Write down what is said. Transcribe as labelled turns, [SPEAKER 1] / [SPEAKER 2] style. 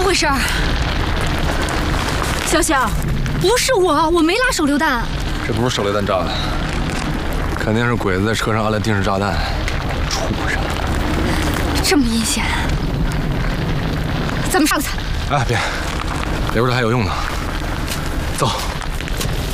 [SPEAKER 1] 回事？小小，不是我没拉手榴弹。
[SPEAKER 2] 这不是手榴弹炸的，肯定是鬼子在车上安了定时炸弹。畜生！
[SPEAKER 1] 这么阴险，咱们上去。
[SPEAKER 2] 哎，别，留着还有用呢。走。